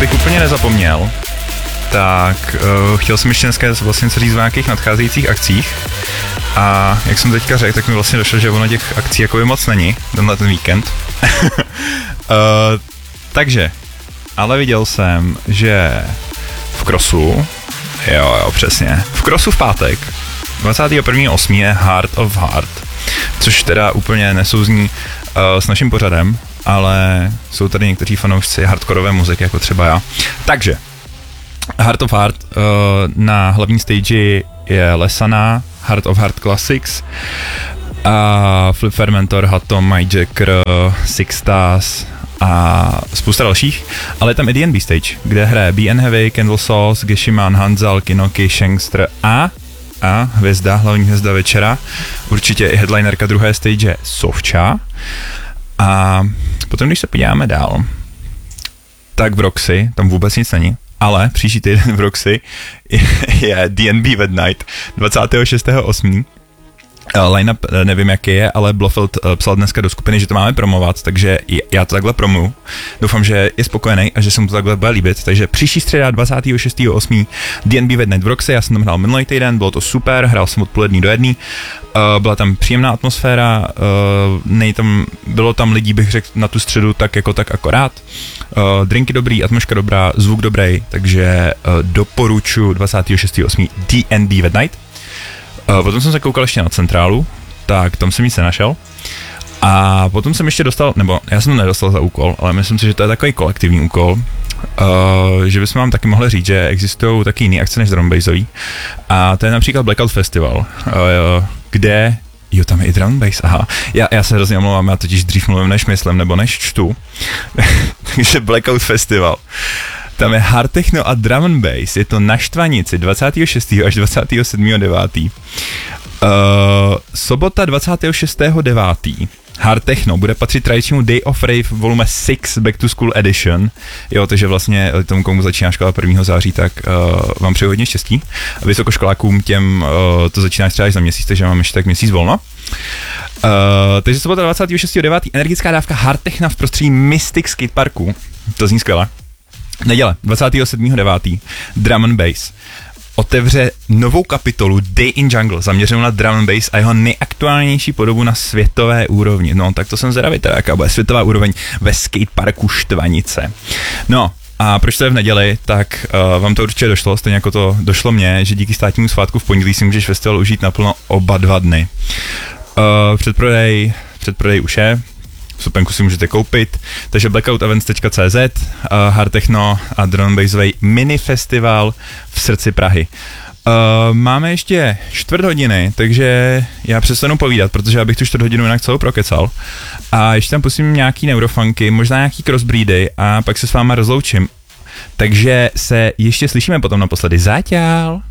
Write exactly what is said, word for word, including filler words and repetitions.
abych úplně nezapomněl, tak uh, chtěl jsem ještě dneska vlastně něco říct o nějakých nadcházejících akcích. A jak jsem teďka řekl, tak mi vlastně došlo, že ono těch akcí jako moc není, tenhle ten víkend. uh, takže, ale viděl jsem, že v Crossu, jo, jo, přesně, v Crossu v pátek, dvacátého prvního osmého je Heart of Heart, což teda úplně nesouzní uh, s naším pořadem, ale jsou tady někteří fanoušci hardkorové muziky, jako třeba já. Takže, Heart of Heart uh, na hlavní stage je Lesana, Heart of Heart Classics, a Flip Fermentor, Hatom, Hijacker, Six Stars a spousta dalších, ale je tam i D and B stage, kde hraje B N Heavy, Candle Sauce, Geshiman, Hanzal, Kinoki, Shangster a a hvězda, hlavní hvězda večera, určitě i headlinerka druhé stage Sovcha. A potom, když se podíváme dál, tak v Roxy tam vůbec nic není, ale příští týden v Roxy je D and B Wet Night dvacátého šestého osmého Line-up nevím, jaký je, ale Blofeld psal dneska do skupiny, že to máme promovat, takže já to takhle promuju. Doufám, že je spokojený a že se mu to takhle bude líbit. Takže příští středa dvacátého šestého osmého D and B Wet Night v Roxy, já jsem tam hrál minulý týden, bylo to super, hrál jsem od půl jedný do jedný, uh, byla tam příjemná atmosféra, uh, nej tam, bylo tam lidí, bych řekl, na tu středu tak jako tak akorát. Uh, drinky dobrý, atmosféra dobrá, zvuk dobrý, takže uh, doporučuji dvacátého šestého osmého D and B Wet Night. Uh, potom jsem se koukal ještě na centrálu, tak tam jsem nic nenašel. A potom jsem ještě dostal, nebo já jsem to nedostal za úkol, ale myslím si, že to je takový kolektivní úkol, uh, že bychom vám taky mohli říct, že existují taky jiný akce než drum and bassový. A to je například Blackout Festival, uh, kde, jo, tam je i drum and bass, aha. Já, já se hrozně omlouvám, já totiž dřív mluvím než myslím, nebo než čtu. Takže Blackout Festival. Tam je hard techno a drum and bass, je to na Štvanici dvacátého šestého až dvacátého sedmého devátého Uh, sobota dvacátého šestého devátého Hard techno bude patřit tradičnímu Day of Rave volume šest Back to School Edition. Jo, takže vlastně tomu, komu začíná škola prvního září, tak uh, vám přeju hodně štěstí. A vysokoškolákům těm uh, to začíná třeba až za měsíc, takže mám ještě tak měsíc volno. Uh, takže sobota dvacátého šestého devátého energická dávka hard techna v prostředí Mystic Skateparku. To zní skvěle. Neděle, dvacátého sedmého devátého Drum and Bass otevře novou kapitolu Day in Jungle, zaměřenou na drum and bass a jeho nejaktuálnější podobu na světové úrovni. No, tak to jsem zvědavý, teda jaká bude světová úroveň ve skateparku Štvanice. No, a proč to je v neděli, tak uh, vám to určitě došlo, stejně jako to došlo mně, že díky státnímu svátku v pondělí si můžeš festival užít naplno oba dva dny. Uh, předprodej, předprodej už je, vstupenku si můžete koupit, takže blackout events tečka cé zet, uh, hard techno a drum and bassový mini festival v srdci Prahy. Uh, máme ještě čtvrt hodiny, takže já přestanu povídat, protože já bych tu čtvrt hodinu jinak celou prokecal. A ještě tam pustím nějaký neurofunky, možná nějaký crossbreedy a pak se s váma rozloučím. Takže se ještě slyšíme potom naposledy. Záťál!